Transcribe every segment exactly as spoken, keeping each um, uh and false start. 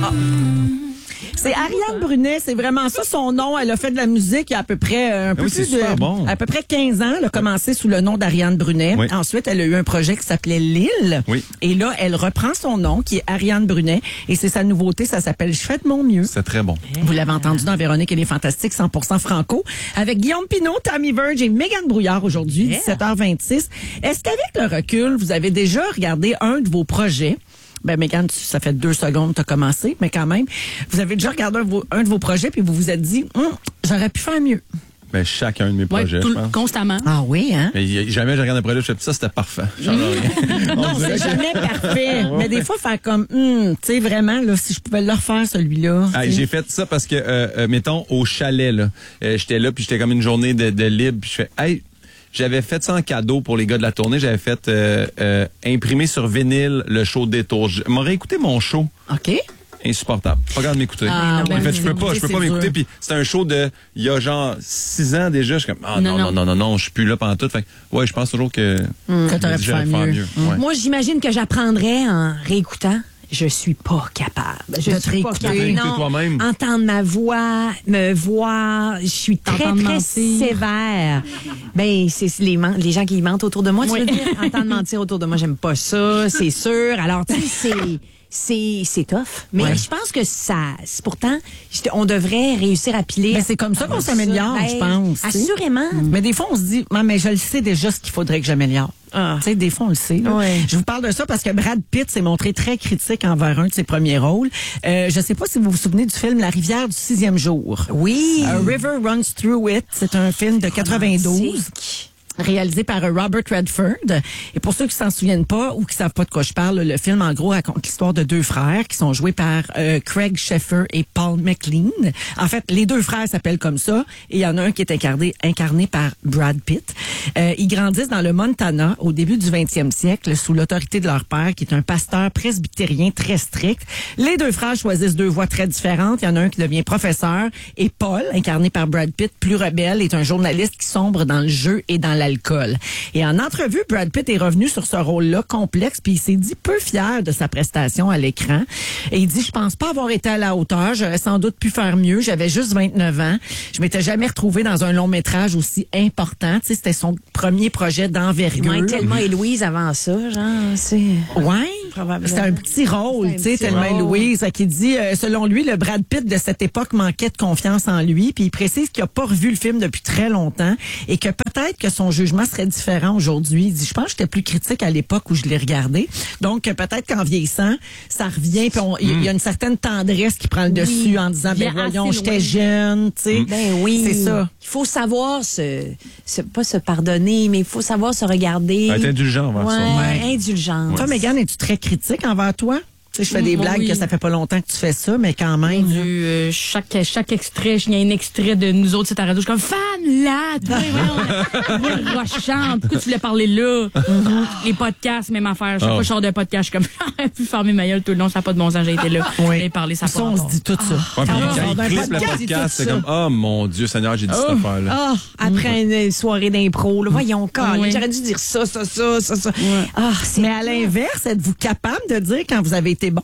Ah. C'est Ariane Brunet, c'est vraiment ça son nom. Elle a fait de la musique il y a à peu près euh, un peu oui, plus c'est de bon. à peu près quinze ans. Elle a commencé sous le nom d'Ariane Brunet. Oui. Ensuite, elle a eu un projet qui s'appelait Lille. Oui. Et là, elle reprend son nom qui est Ariane Brunet et c'est sa nouveauté, ça s'appelle Je fais de mon mieux. C'est très bon. Vous l'avez entendu dans Véronique et les Fantastiques cent pour cent franco avec Guillaume Pinault, Tammy Verge et Mégane Brouillard aujourd'hui, Yeah. dix-sept heures vingt-six. Est-ce qu'avec le recul, vous avez déjà regardé un de vos projets? Ben, Mégane, tu- ça fait deux secondes que tu as commencé, mais quand même, vous avez déjà regardé un, de vos- un de vos projets puis vous vous êtes dit, Hum, j'aurais pu faire mieux. Ben, chacun de mes Ouais, projets, tout je le- pense. constamment. Ah oui, hein? Mais y a- jamais je regarde un projet, je fais ça, c'était parfait. Genre, rien. Non, On dirait c'est que- jamais parfait. Mais des fois, faire comme, hum, tu sais, vraiment, là, si je pouvais le refaire, celui-là. Ah, tu sais. j'ai fait ça parce que, euh, euh, mettons, au chalet, là, euh, j'étais là, puis j'étais comme une journée de, de libre, puis je fais, hey, j'avais fait ça en cadeau pour les gars de la tournée, j'avais fait euh, euh, imprimer sur vinyle le show Détour. Je m'aurais écouté mon show. OK. Insupportable. Pas grave de m'écouter. Ah, en ben, fait, je peux pas, je peux c'est pas dur. m'écouter. Puis c'est un show de, il y a genre six ans déjà. Je suis comme, ah non, Non, non, non, non, non, je suis plus là pendant tout. Fait que, ouais, je pense toujours que, Que t'aurais pu j'aurais faire mieux. Ouais. Moi, j'imagine que j'apprendrais en réécoutant. Je suis pas capable. Je De te suis pas réécouter. capable. Réécouter Non, toi-même. entendre ma voix, me voir, je suis très, T'entendre très mentir. sévère. Ben, c'est les, men- les gens qui mentent autour de moi, tu Oui. veux dire? Entendre mentir autour de moi, j'aime pas ça, c'est sûr. Alors, tu sais, c'est... C'est, c'est tough. Mais Ouais. je pense que ça, c'est pourtant, je- on devrait réussir à piler. Mais c'est comme ça qu'on à s'améliore, Ben, je pense, tu sais. Assurément. Mais des fois, on se dit, Ah, mais je le sais déjà ce qu'il faudrait que j'améliore. Ah. Tu sais, des fois, on le sait. là. Ouais. Je vous parle de ça parce que Brad Pitt s'est montré très critique envers un de ses premiers rôles. Euh, je sais pas si vous vous souvenez du film La rivière du sixième jour. Oui. A River Runs Through It. C'est un film de quatre-vingt-douze. Romantique. Réalisé par euh, Robert Redford. Et pour ceux qui s'en souviennent pas ou qui savent pas de quoi je parle, le film, en gros, raconte l'histoire de deux frères qui sont joués par euh, Craig Sheffer et Paul McLean. En fait, les deux frères s'appellent comme ça et il y en a un qui est incarné, incarné par Brad Pitt. Euh, ils grandissent dans le Montana au début du vingtième siècle sous l'autorité de leur père qui est un pasteur presbytérien très strict. Les deux frères choisissent deux voies très différentes. Il y en a un qui devient professeur et Paul, incarné par Brad Pitt, plus rebelle, est un journaliste qui sombre dans le jeu et dans l'alcool. Et en entrevue, Brad Pitt est revenu sur ce rôle-là complexe, puis il s'est dit peu fier de sa prestation à l'écran. Et il dit, je pense pas avoir été à la hauteur, j'aurais sans doute pu faire mieux, j'avais juste vingt-neuf ans, je m'étais jamais retrouvé dans un long métrage aussi important, tu sais, c'était son premier projet d'envergure. Ouais, Thelma et Louise avant ça, genre, c'est... Ouais, Probablement. c'était un petit rôle, C'était un tu sais, petit Thelma et rôle. Louise, qui dit, euh, selon lui, le Brad Pitt de cette époque manquait de confiance en lui, puis il précise qu'il a pas revu le film depuis très longtemps et que peut-être que son jugement serait différent aujourd'hui. Il dit, je pense que j'étais plus critique à l'époque où je l'ai regardé. Donc, euh, peut-être qu'en vieillissant, ça revient, puis on- il Mm. y a une certaine tendresse qui prend le dessus en disant, ben Vient voyons, assez j'étais loin. jeune, tu sais. Ben oui. C'est ça. Il faut savoir se, se- pas se pardonner, mais il faut savoir se regarder. Être indulgent envers ouais, ça. Ouais. indulgent. Toi, Mégane, es-tu très critique envers toi? Tu sais, je fais des Mm, blagues oui. que ça fait pas longtemps que tu fais ça, mais quand même. Du, là. euh, chaque, chaque extrait, il y a un extrait de nous autres, c'est à la radio. Je suis comme, femme là, toi, vraiment, rochante. Pourquoi tu voulais parler là? Les podcasts, même affaire. Chaque Oh. fois que je sors d'un podcast, je suis comme, j'aurais pu fermer ma gueule tout le long, ça n'a pas de bon sens, j'ai été là. Oui. J'ai parlé, ça a Ça, pas on se rapport. dit tout ça. Ouais, puis Ah, quand dans un il clip le podcast, podcast, c'est c'est tout comme, oh mon Dieu, Seigneur, j'ai dit cette affaire-là. Ah, après une soirée d'impro, là, voyons, Colin, Oui. j'aurais dû dire ça, ça, ça, ça, ça. Ah, c'est Mais à l'inverse, êtes-vous capable de dire quand vous avez été bon?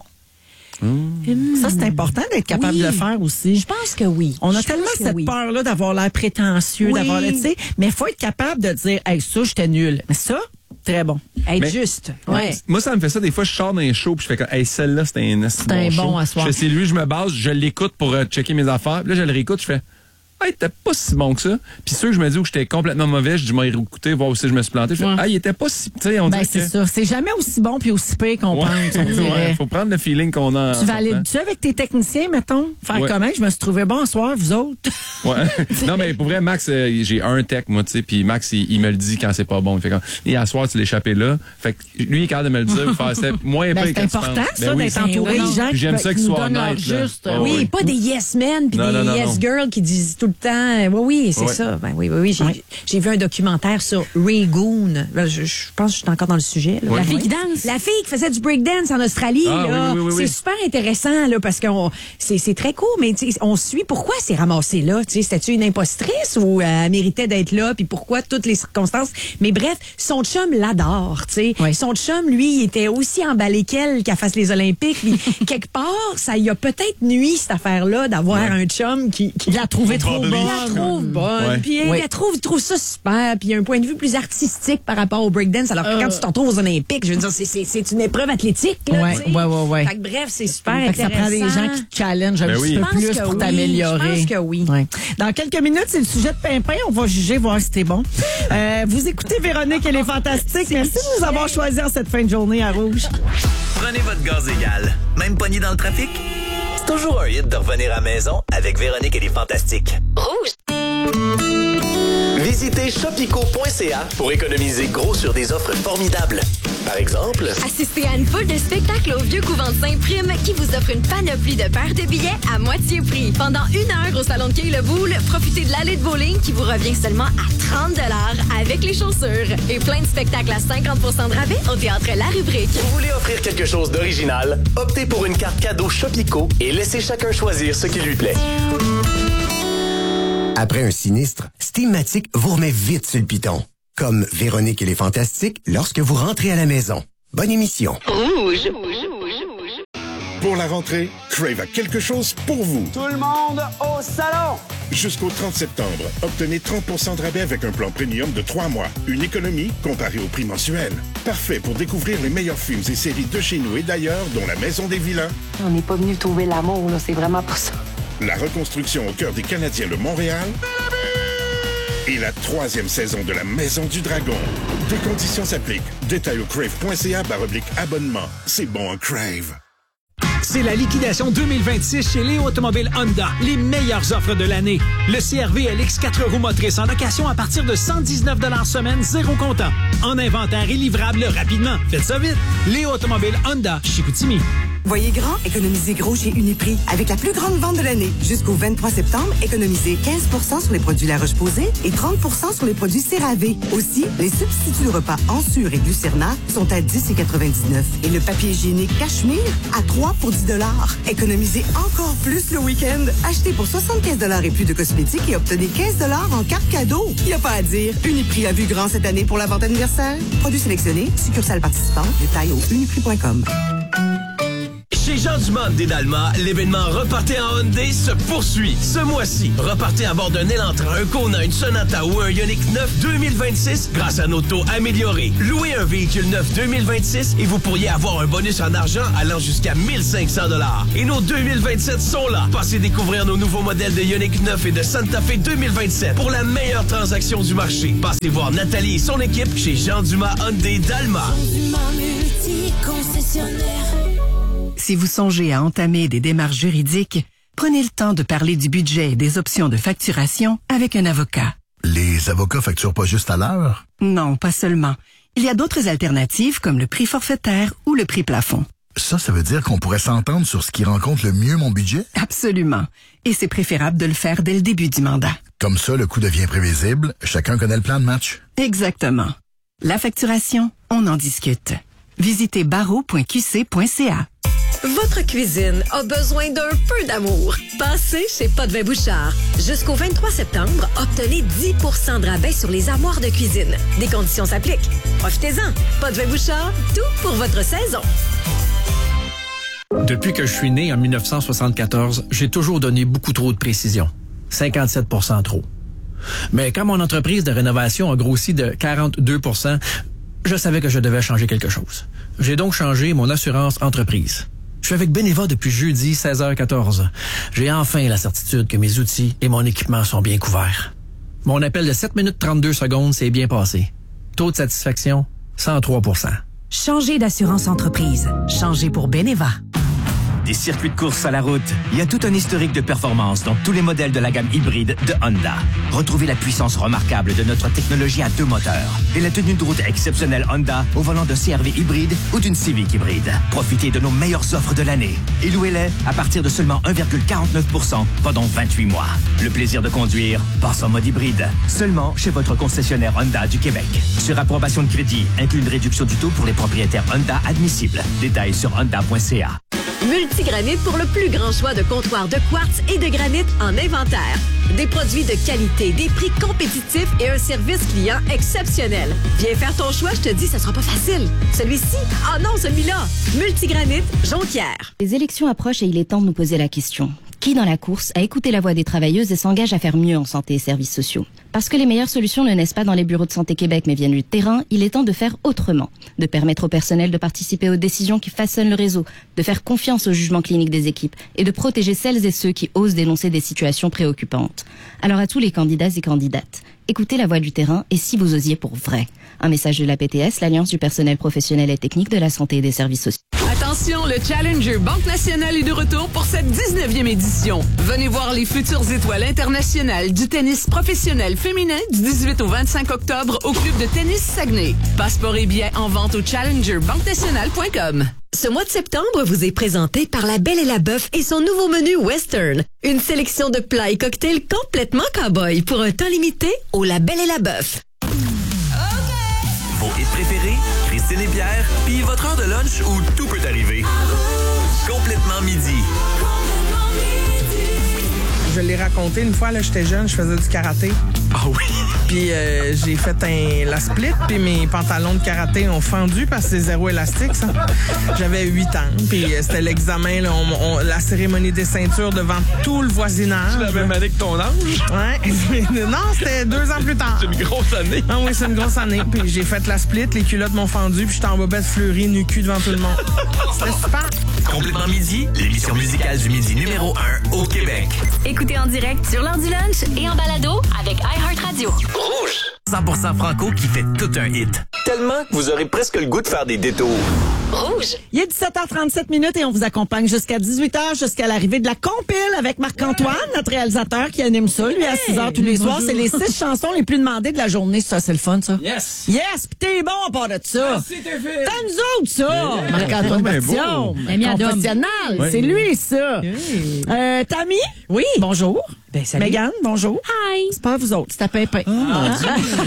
Ça, c'est important d'être capable Oui. de le faire aussi. Je pense que oui. On a Je tellement pense que cette oui. peur-là d'avoir l'air prétentieux, Oui. d'avoir le, tu sais, mais il faut être capable de dire, hey, ça, j'étais nul. Mais ça, très bon. Être Mais- juste. Ouais. Moi, ça me fait ça. Des fois, je sors d'un show puis je fais comme, hey, celle-là, c'était un esti un bon, bon show. à soir. Je fais, c'est lui, je me base, je l'écoute pour euh, checker mes affaires. Puis là, je le réécoute, je fais, hey, t'es pas si bon que ça. Puis ceux que je me dis où j'étais complètement mauvais, je dis, moi, réécouter, voir où c'est que je me suis planté. Je fais, Ouais. ah, il était pas si, tu sais, on Ben, dirait c'est que- ça. C'est jamais aussi bon puis aussi pire qu'on Ouais. pense, on dirait. Ouais, faut prendre le feeling qu'on a. en Tu vas aller sortant. tu avec tes techniciens, mettons? Faire Ouais. comment? Je me suis trouvé bon ce soir, vous autres? Ouais. Non, mais pour vrai, Max, euh, j'ai un tech, moi, tu sais, puis Max, il, il me le dit quand c'est pas bon. Il fait comme, et à soir, tu l'as échappé là. Fait que lui, il est capable de me le dire. Faire, c'est moins Ben, pire c'est que tu important, penses. ça, Ben oui, d'être c'est- entouré oui. de gens qui, J'aime ça qui qu'ils nous soient donnent leur honnêtes, là. juste. Ah Oui, oui. pas des yes men puis Non, des non, non, yes non. girls qui disent tout le temps. Oui, oui, c'est Ouais. ça. Ben, oui, oui, oui. J'ai, Ouais. j'ai vu un documentaire sur Rangoon. Ben, Je, je pense que je suis encore dans le sujet. Là. Ouais. La fille qui danse. La fille qui faisait du breakdance en Australie, Ah, là, oui, oui, oui, oui. c'est super intéressant là, parce que c'est, c'est très court, mais tu sais, on suit pourquoi elle s'est ramassée là. Tu sais, c'était-tu une impostrice ou euh, elle méritait d'être là, puis pourquoi toutes les circonstances. Mais bref, son chum l'adore. Tu sais, Oui. son chum, lui, il était aussi emballé qu'elle qu'elle fasse les Olympiques. Puis quelque part, ça y a peut-être nuit cette affaire-là d'avoir un chum qui, qui Il l'a trouvé trop Bonne. bonne. la trouve bonne, Ouais. puis elle, Oui. elle trouve, trouve ça super, puis il y a un point de vue plus artistique par rapport au breakdance. Alors que quand tu t'en retrouves aux Olympiques, je veux dire, c'est, c'est, c'est une épreuve athlétique. Là, Ouais, tu sais. ouais, ouais, ouais. Fait que bref, c'est super Fait que ça intéressant. prend des gens qui te challengent un Ben petit oui. peu Je pense plus que pour oui, t'améliorer. je pense que oui. Ouais. Dans quelques minutes, c'est le sujet de Pimpin. On va juger, voir si t'es bon. Euh, vous écoutez Véronique, elle est fantastique. Merci de nous avoir choisis en cette fin de journée à Rouge. Prenez votre gaz égal. Même pogné dans le trafic? C'est toujours un hit de revenir à la maison avec Véronique et les Fantastiques. Visitez shopico point c a pour économiser gros sur des offres formidables. Par exemple, Assistez à une foule de spectacles au Vieux Couvent de Saint-Prime qui vous offre une panoplie de paires de billets à moitié prix. Pendant une heure au Salon de Quai-le-Boule, profitez de l'allée de bowling qui vous revient seulement à trente dollars avec les chaussures. Et plein de spectacles à cinquante pour cent de rabais au Théâtre La Rubrique. vous voulez offrir quelque chose d'original? Optez pour une carte cadeau Shopico et laissez chacun choisir ce qui lui plaît. Après un sinistre, Steamatic vous remet vite sur le piton. Comme Véronique et les Fantastiques lorsque vous rentrez à la maison. Bonne émission. Pour la rentrée, Crave a quelque chose pour vous. Tout le monde au salon! Jusqu'au trente septembre, obtenez trente pour cent de rabais avec un plan premium de trois mois. Une économie comparée au prix mensuel. Parfait pour découvrir les meilleurs films et séries de chez nous et d'ailleurs, dont La Maison des Vilains, On n'est pas venu trouver l'amour, là, c'est vraiment pas ça. La reconstruction au cœur des Canadiens de Montréal et la troisième saison de La Maison du Dragon. Des conditions s'appliquent. Détail au crave point c a barre oblique abonnement. C'est bon un Crave. C'est la liquidation deux mille vingt-six chez Léo Automobile Honda. Les meilleures offres de l'année. Le C R V L X quatre roues motrices en location à partir de cent dix-neuf dollars semaine, zéro comptant. En inventaire et livrable rapidement. Faites ça vite. Léo Automobile Honda, Chicoutimi. Voyez grand, économisez gros chez Uniprix. Avec la plus grande vente de l'année. Jusqu'au vingt-trois septembre, économisez quinze pour cent sur les produits La Roche-Posay et trente pour cent sur les produits CeraVe. Aussi, les substituts de repas Ensure et Glucerna sont à dix et quatre-vingt-dix-neuf. Et le papier hygiénique Cachemire à trois pour dix dollars. Économisez encore plus le week-end. Achetez pour soixante-quinze dollars et plus de cosmétiques et obtenez quinze dollars en carte cadeau. Y a pas à dire. Uniprix a vu grand cette année pour la vente anniversaire. Produits sélectionnés, succursale participante, détail au uniprix point com. Chez Jean Dumas des Dalma, l'événement Repartez en Hyundai se poursuit. Ce mois-ci, repartez à bord d'un Elantra, un Kona, une Sonata ou un Ioniq neuf deux mille vingt-six grâce à nos taux améliorés. Louez un véhicule neuf deux mille vingt-six et vous pourriez avoir un bonus en argent allant jusqu'à mille cinq cents dollars. Et nos deux mille vingt-sept sont là. Passez découvrir nos nouveaux modèles de Ioniq neuf et de Santa Fe deux mille vingt-sept pour la meilleure transaction du marché. Passez voir Nathalie et son équipe chez Jean Dumas Hyundai Dalma. Si vous songez à entamer des démarches juridiques, prenez le temps de parler du budget et des options de facturation avec un avocat. Les avocats facturent pas juste à l'heure? Non, pas seulement. Il y a d'autres alternatives comme le prix forfaitaire ou le prix plafond. Ça, ça veut dire qu'on pourrait s'entendre sur ce qui rencontre le mieux mon budget? Absolument. Et c'est préférable de le faire dès le début du mandat. Comme ça, le coût devient prévisible. Chacun connaît le plan de match. Exactement. La facturation, on en discute. Visitez barreau point q c point c a. Votre cuisine a besoin d'un peu d'amour. Passez chez Potvin Bouchard. Jusqu'au vingt-trois septembre, obtenez dix pour cent de rabais sur les armoires de cuisine. Des conditions s'appliquent. Profitez-en. Potvin Bouchard, tout pour votre saison. Depuis que je suis né en mille neuf cent soixante-quatorze, j'ai toujours donné beaucoup trop de précision. cinquante-sept pour cent trop. Mais quand mon entreprise de rénovation a grossi de quarante-deux pour cent, je savais que je devais changer quelque chose. J'ai donc changé mon assurance entreprise. Je suis avec Beneva depuis jeudi, seize heures quatorze. J'ai enfin la certitude que mes outils et mon équipement sont bien couverts. Mon appel de sept minutes trente-deux secondes s'est bien passé. Taux de satisfaction, cent trois pour cent. Changez d'assurance entreprise. Changez pour Beneva. des circuits de course à la route. Il y a tout un historique de performance dans tous les modèles de la gamme hybride de Honda. Retrouvez la puissance remarquable de notre technologie à deux moteurs et la tenue de route exceptionnelle Honda au volant d'un C R V hybride ou d'une Civic hybride. Profitez de nos meilleures offres de l'année et louez-les à partir de seulement un virgule quarante-neuf pour cent pendant vingt-huit mois. Le plaisir de conduire passe en mode hybride, seulement chez votre concessionnaire Honda du Québec. Sur approbation de crédit, inclut une réduction du taux pour les propriétaires Honda admissibles. Détails sur honda point c a. Multigranit pour le plus grand choix de comptoirs de quartz et de granit en inventaire. Des produits de qualité, des prix compétitifs et un service client exceptionnel. Viens faire ton choix, je te dis, ça sera pas facile. Celui-ci? Ah non, celui-là! Multigranit, Jonquière. Les élections approchent et il est temps de nous poser la question. Qui dans la course a écouté la voix des travailleuses et s'engage à faire mieux en santé et services sociaux? Parce que les meilleures solutions ne naissent pas dans les bureaux de Santé Québec mais viennent du terrain, il est temps de faire autrement. De permettre au personnel de participer aux décisions qui façonnent le réseau, de faire confiance au jugement clinique des équipes et de protéger celles et ceux qui osent dénoncer des situations préoccupantes. Alors à tous les candidats et candidates, écoutez la voix du terrain et si vous osiez pour vrai. Un message de l'A P T S, l'Alliance du personnel professionnel et technique de la santé et des services sociaux. Attention, le Challenger Banque Nationale est de retour pour cette dix-neuvième édition. Venez voir les futures étoiles internationales du tennis professionnel féminin du dix-huit au vingt-cinq octobre au club de tennis Saguenay. Passeport et billets en vente au challenger banque nationale point com. Ce mois de septembre vous est présenté par La Belle et la Bœuf et son nouveau menu Western. Une sélection de plats et cocktails complètement cow-boy pour un temps limité au La Belle et la Bœuf. Vos hits préférés, Christine et Pierre, puis votre heure de lunch où tout peut arriver. Complètement midi. Je l'ai raconté une fois, là, j'étais jeune, je faisais du karaté. Ah oui? Puis euh, j'ai fait un, la split, puis mes pantalons de karaté ont fendu parce que c'est zéro élastique, ça. J'avais huit ans, puis euh, c'était l'examen, là, on, on, la cérémonie des ceintures devant tout le voisinage. Tu la même année que ton âge? Ouais. Non, c'était deux ans plus tard. C'est une grosse année. Ah oui, c'est une grosse année. Puis j'ai fait la split, les culottes m'ont fendu, puis j'étais en bobette fleurie, nu cul devant tout le monde. C'était super. Complètement midi, l'émission musicale du midi numéro un au Québec. Écoutez en direct sur l'heure du lunch et en balado avec iHeartRadio. Rouge. cent pour cent franco qui fait tout un hit. Tellement que vous aurez presque le goût de faire des détours. Rouge. Il est dix-sept heures trente-sept minutes et on vous accompagne jusqu'à dix-huit heures, jusqu'à l'arrivée de la compile avec Marc-Antoine, notre réalisateur qui anime ça, lui, à six heures tous les soirs. C'est les six chansons les plus demandées de la journée. Ça, c'est le fun, ça. Yes. Yes. Pis t'es bon à part de ça. Merci, t'es fait. T'as nous autres, ça. Yeah. Marc-Antoine Ben Bertillon. L'ami Adam. Confessionnal. Ouais. C'est lui, ça. Euh, Tammy? Oui. Bonjour. Ben, salut. Mégane, bonjour. Hi. C'est pas vous autres, c'est à Pimpin. Ah,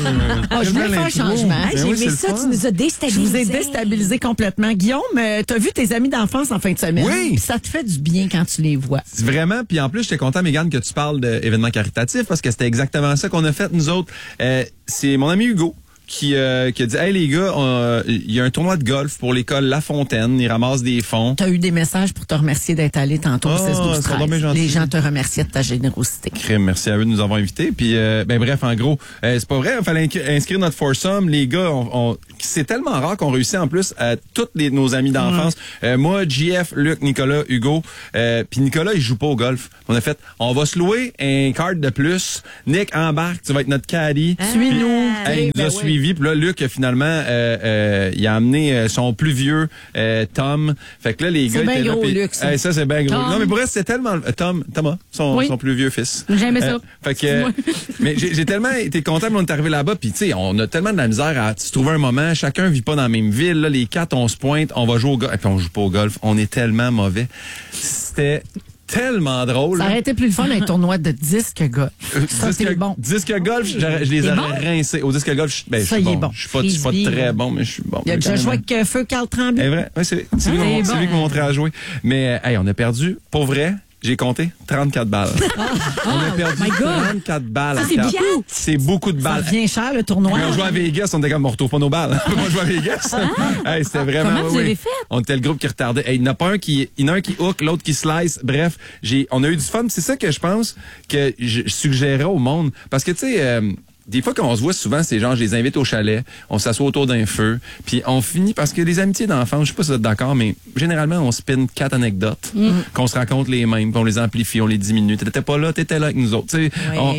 Ah, je voulais faire un changement. Hey, Ben j'ai oui, aimé c'est ça, le tu fun. nous as Je déstabilisés. vous ai déstabilisé complètement. Guillaume, euh, t'as vu tes amis d'enfance en fin de semaine? Oui. Puis ça te fait du bien quand tu les vois. C'est vraiment, puis en plus, j'étais content, Mégane, que tu parles d'événements caritatifs parce que c'était exactement ça qu'on a fait, nous autres. Euh, c'est mon ami Hugo qui, euh, qui a dit, hey les gars, euh, il y a un tournoi de golf pour l'école La Fontaine, ils ramassent des fonds. T'as eu des messages pour te remercier d'être allé tantôt au Ah, seize douze c'est donc bien treize. gentil. Les gens te remerciaient de ta générosité. Crème, merci à eux de nous avoir invités. Puis, euh, ben bref, en gros, euh, c'est pas vrai, il fallait inc- inscrire notre foursome. Les gars, on, on, c'est tellement rare qu'on réussit en plus à tous les, nos amis d'enfance. Euh, moi, J F, Luc, Nicolas, Hugo. Euh, puis Nicolas, il joue pas au golf. On a fait, on va se louer un card de plus. Nick, embarque, tu vas être notre caddie. Suis-nous. Hey, il nous a Ben oui. suivis. Puis là, Luc, finalement, euh, euh, il a amené euh, son plus vieux, euh, Tom. Fait que là, les C'est gars bien étaient là. gros, puis- Luc, ça. Hey, ça, c'est bien gros. Tom. Non, mais pour vrai, c'est tellement... euh, Tom, Thomas, son, Oui. son plus vieux fils. J'aimais ça. Fait que, euh, mais j'ai j'ai tellement été content, mais on est arrivé là-bas, puis tu sais, on a tellement de la misère à se trouver un moment. Chacun vit pas dans la même ville. Là, les quatre, on se pointe, on va jouer au golf, et puis on joue pas au golf. On est tellement mauvais. C'était tellement drôle. Ça là. aurait été plus le fun un tournoi de disque golf. Ça, disque, c'est bon. disque golf, j'aurais- je les Il est aurais rincés. Au disque golf, je, ben, je Ça, suis il est bon. bon. Je suis pas, je suis pas Frisbee, très là. bon, mais je suis bon. Il a déjà Quand joué même. avec euh, Feu Carl Tremblay. C'est vrai, ouais, c'est c'est lui, Ah, qui il est m'a- c'est bon. lui qui m'a montré à jouer. Mais, hey, on a perdu, pour vrai, j'ai compté trente-quatre balles. on a perdu my God. trente-quatre balles. Ça, à c'est quatre. beaucoup. C'est beaucoup de Ça balles. devient cher, le tournoi. Puis on jouait à Vegas, on était comme, on retrouve pas nos balles. On va jouer à Vegas. Hey, c'était vraiment. Comment vous oui. avez fait? On était le groupe qui retardait. Hey, il y en a pas un qui, il y en a un qui hook, l'autre qui slice. Bref, j'ai, on a eu du fun. C'est ça que je pense que je suggérerais au monde. Parce que, tu sais, euh, des fois, quand on se voit souvent, c'est genre, je les invite au chalet, on s'assoit autour d'un feu, puis on finit, parce que les amitiés d'enfants, je sais pas si vous êtes d'accord, mais généralement, on spin quatre anecdotes, qu'on se raconte les mêmes, puis on les amplifie, on les diminue. T'étais pas là, t'étais là avec nous autres. Tu sais, Oui. on-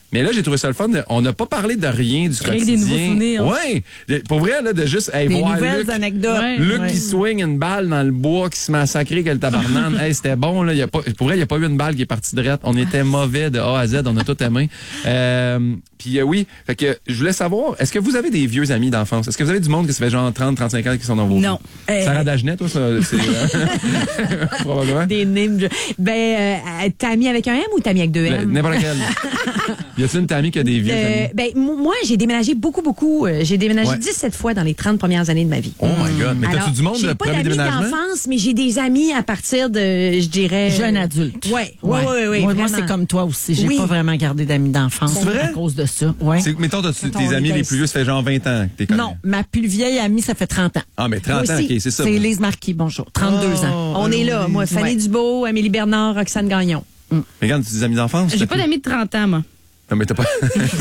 Mais là, j'ai trouvé ça le fun. De, on n'a pas parlé de rien du Créer quotidien. des nouveaux souvenirs. Ouais. De- Pour vrai, là, de juste hey, Des voir nouvelles Luc, anecdotes. Ouais. Luc Ouais. qui swing une balle dans le bois, qui se massacrait que le tabarnane. Hey, c'était bon, là. Y a pas, pour vrai, il n'y a pas eu une balle qui est partie de drette. On était mauvais de A à Z. On a tout aimé. Euh, Puis euh, oui, fait que je voulais savoir, est-ce que vous avez des vieux amis d'enfance? Est-ce que vous avez du monde qui se fait genre trente, trente-cinq ans qui sont dans vos Non. vies? Euh, Sarah Dagenet, toi, ça, c'est... euh, probablement. Des names. Ben, euh, t'as ami avec un M ou t'as ami avec deux Le- M? N'importe lequel. Y a-t-il une tamie qui a des vieux Euh, amis? ben, m- moi, j'ai déménagé beaucoup, beaucoup. Euh, J'ai déménagé Ouais. dix-sept fois dans les trente premières années de ma vie. Oh my God. Mais Alors, t'as-tu du monde j'ai de pas premier d'amis déménagement? d'enfance, mais j'ai des amis à partir de, je dirais... Jeune adulte. Ouais, ouais, ouais, ouais. Moi, moi, vraiment. c'est comme toi aussi. J'ai Oui. pas vraiment gardé d'amis d'enfance C'est vrai? à cause de ça. Ouais. C'est- Mettons, t'as-tu- Quand tes on amis était les ici. plus vieux, ça fait genre vingt ans que t'es connu. Non, ma plus vieille amie, ça fait trente ans. Ah, mais trente Moi ans, aussi. OK, c'est ça. C'est Élise Marquis, bonjour. trente-deux Oh. ans. On est là, moi. Fanny Ouais. Dubo, Amélie Bernard, Roxane Gagnon. Mais regarde, tu des amis d'enfance? J'ai t'as pas plus- d'amis de trente ans, moi. Non, mais t'as pas...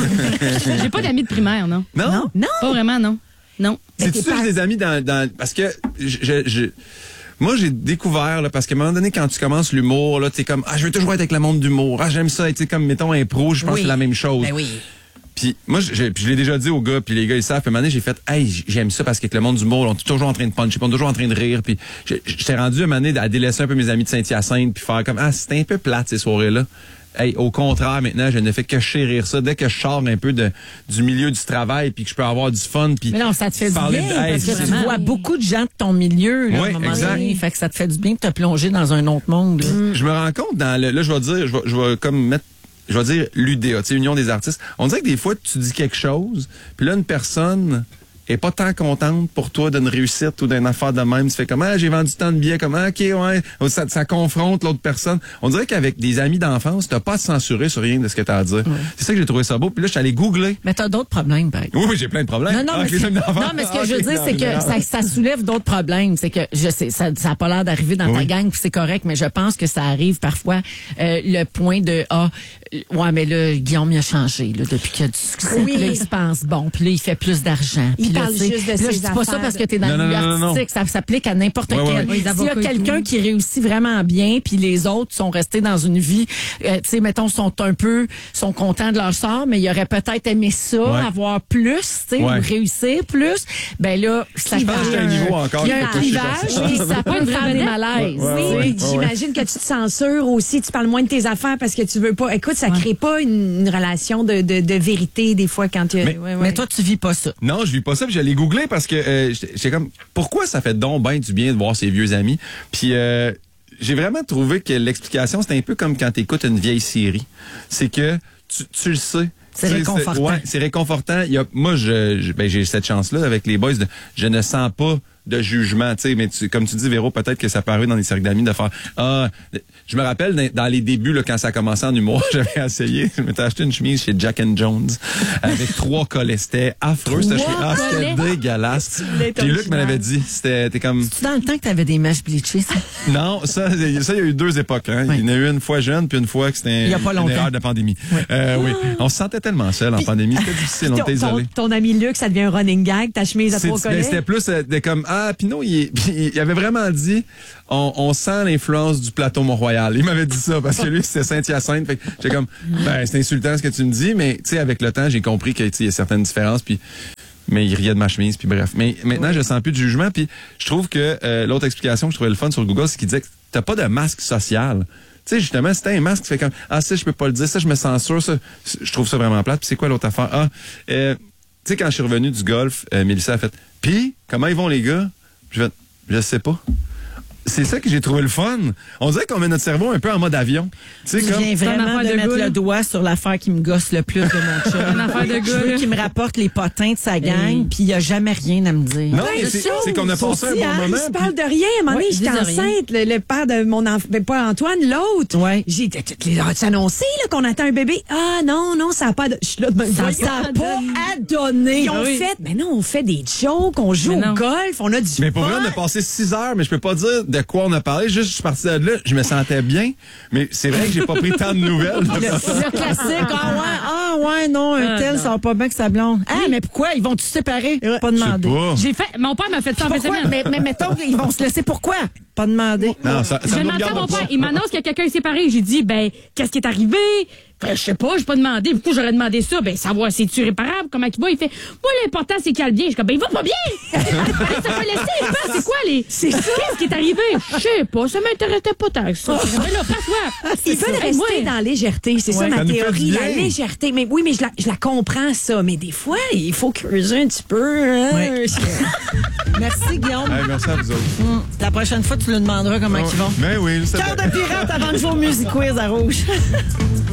J'ai pas d'amis de primaire, non. Non? Non? Pas vraiment, non. Non. C'est-tu t'es pas- des amis dans, dans... Parce que je... je- je- moi, j'ai découvert, là, parce qu'à un moment donné, quand tu commences l'humour, là, t'es comme, ah, je veux toujours être avec le monde d'humour. Ah, j'aime ça. Tu sais, comme, mettons, impro, je pense Oui. que c'est la même chose. Ben oui. Puis moi, je, je- puis je l'ai déjà dit aux gars, puis les gars, ils savent. Puis à un moment donné, j'ai fait, hey, j'aime ça parce que avec le monde d'humour, on est toujours en train de puncher, puis on est toujours en train de rire. Puis je- j'étais rendu à un moment donné à délaisser un peu mes amis de Saint-Hyacinthe, puis faire comme, ah, c'était un peu plate ces soirées-là. Hey, au contraire, maintenant, je ne fais que chérir ça. Dès que je sors un peu de, du milieu du travail, puis que je peux avoir du fun, puis Mais non, ça te fait du parler bien de- hey, parce que c'est- tu vois beaucoup de gens de ton milieu là, Oui, à un moment exact. donné. Fait que ça te fait du bien de te plonger dans un autre monde. là. Je me rends compte dans le, là, je vais dire, je vais, je vais comme mettre, je vais dire l'U D A, tu sais, Union des artistes. On dirait que des fois, tu dis quelque chose, puis là, une personne est pas tant contente pour toi d'une réussite ou d'une affaire de même. Tu fais comme, ah, j'ai vendu tant de billets, comme, ah, ok, ouais. Ça, ça confronte l'autre personne. On dirait qu'avec des amis d'enfance, t'as pas à te censurer sur rien de ce que t'as à dire. C'est ça que j'ai trouvé ça beau. Puis là, je suis allé googler. Mais t'as d'autres problèmes, par exemple. Oui, oui, j'ai plein de problèmes. Non, non, Ah, mais, avec les c'est- amis d'enfance. non, mais ce que Ah, je veux ok, dire, c'est non, que non. ça, ça soulève d'autres problèmes. C'est que je sais, ça n'a pas l'air d'arriver dans ta Oui. gang, puis c'est correct, mais je pense que ça arrive parfois euh, le point de ah, euh, ouais, mais là, Guillaume il a changé là, depuis qu'il y a du succès. Oui. Puis là, il se pense bon, puis là, il fait plus d'argent. Il Puis là, parle tu sais, juste de puis là, ses je dis pas ça affaires. parce que t'es dans Non, le non, milieu non, non, artistique, ça s'applique à n'importe Ouais, quel. ouais. Les S'il y a avocats et quelqu'un tout. qui réussit vraiment bien, puis les autres sont restés dans une vie, euh, tu sais, mettons, sont un peu, sont contents de leur sort, mais ils auraient peut-être aimé ça, Ouais. avoir plus, tu sais, Ouais. ou réussir plus. Ben là, ça Je pense qu'il y a un niveau encore il y a qu'il un faut toucher clivage, comme ça. puis ça peut Une faire vraie des vedette. malaises. Ouais, ouais, Oui, ouais. puis j'imagine que tu te censures aussi, tu parles moins de tes affaires parce que tu veux pas. Écoute, ça crée pas une, une relation de, de, de vérité des fois quand tu. Mais- ouais, ouais. Mais toi, tu vis pas ça. Non, je vis pas ça. Puis j'allais googler parce que euh, j'étais j'étais comme, pourquoi ça fait donc bien du bien de voir ses vieux amis? Puis euh, j'ai vraiment trouvé que l'explication, c'était un peu comme quand tu écoutes une vieille série. C'est que tu, tu le sais. C'est Tu sais, réconfortant. Ouais, c'est réconfortant. Il y a, moi, je, je- ben, j'ai cette chance-là avec les boys. De, je ne sens pas de jugement, tu sais, mais tu, comme tu dis, Véro, peut-être que ça peut arriver dans les cercles d'amis de faire, ah, je me rappelle dans, dans les débuts, là, quand ça a commencé en humour, j'avais essayé, je m'étais acheté une chemise chez Jack and Jones avec trois collets. C'était affreux, c'était Trois ah, c'était collets? dégueulasse. voulais ton Puis Luc me cheval. l'avait dit, c'était, t'es comme, C'est dans le temps que tu avais des mèches bleachées, ça? non, ça, ça, il y a eu deux époques, hein. Oui. Il y en a eu une fois jeune, puis une fois que c'était Il y a pas une longtemps. erreur de pandémie. Euh, oui. On se sentait tellement seul en pandémie, c'était difficile, on ton, était isolés. ton, ton ami Luc, ça devient un running gag, ta chemise à C'est- trois mais collets. C'était plus euh, de comme ah Pinot il, est- puis il avait vraiment dit on, on sent l'influence du plateau Mont-Royal. Il m'avait dit ça parce que lui c'était Saint-Hyacinthe. Fait que j'étais comme ben c'est insultant ce que tu me dis, mais tu sais avec le temps j'ai compris que tu sais, il y a certaines différences puis mais il riait de ma chemise puis bref. Mais maintenant je sens plus de jugement puis je trouve que euh, l'autre explication que je trouvais le fun sur Google c'est qu'il disait que t'as pas de masque social. Tu sais, justement, si t'as un masque, tu fais comme, ah, ça, je peux pas le dire, ça, je me censure, ça. Je trouve ça vraiment plate. Puis c'est quoi l'autre affaire? Ah, euh, tu sais, quand je suis revenu du golf, euh, Mélissa a fait, puis, comment ils vont, les gars? Je fait, je sais pas. C'est ça que j'ai trouvé le fun. On dirait qu'on met notre cerveau un peu en mode avion. Tu sais, Je comme. viens vraiment affaire de de mettre gars, là. le doigt sur l'affaire qui me gosse le plus de mon chum. Une affaire de Je gars, veux là. qu'il me rapporte les potins de sa gang, puis il n'y a jamais rien à me dire. Non, mais c'est c'est qu'on a passé un Aussi, bon hein, moment. il se puis- parle de rien. À un moment donné, Ouais, j'étais ils disent rien. enceinte. Le, le père de mon enfant, ben pas Antoine, l'autre. Ouais. J'ai tu as annoncé là, qu'on attend un bébé. Ah non, non, ça n'a pas... de- Je suis là de me Ça voyons. n'a pas à donner. Ils ont Oui. fait, mais non, on fait des jokes, on joue Mais au non. golf, on a du Mais pour vrai, fun. on a passé six heures, mais je peux pas dire de quoi on a parlé. Juste, je suis parti de là, je me sentais bien. Mais c'est vrai que j'ai pas pris tant de nouvelles. Le, le classique, ah ouais, ah ouais, non, un Ah, tel, non. ça va pas bien que sa blonde. Ah, mais pourquoi? Ils vont-tu se séparer? Pas demander. pas. J'ai fait, mon père m'a fait ça en fin de Pourquoi? semaine. Mais, mais mettons, ils vont se laisser pourquoi? Pas demander. Non, ça, ça J'ai nous demandé à regarde mon pas. père, il m'annonce que quelqu'un est séparé. J'ai dit, ben, qu'est-ce qui est arrivé? Ben, je sais pas, j'ai pas demandé. Pourquoi j'aurais demandé ça? Ben, savoir si tu réparable, comment il va. Il fait, moi, l'important, c'est qu'il aille bien. Je suis comme, ben, il va pas bien! Ça fait laisser, il passe, c'est quoi, les. C'est ça? Qu'est-ce qui est arrivé? Je sais pas, ça m'intéressait pas tant que ça. Ben là, passe-moi. Ils veulent rester moi. dans la légèreté, c'est Ouais, ça ma ça nous fait théorie, du la bien. légèreté. Mais oui, mais je la, je la comprends, ça. Mais des fois, il faut creuser un petit peu. Hein? Ouais. Merci, Guillaume. Hey, merci à vous autres. Hum, La prochaine fois, tu le demanderas comment ils vont. Mais oui, je sais Cœur bien. de pirate avant de jouer au Music Quiz à Rouge.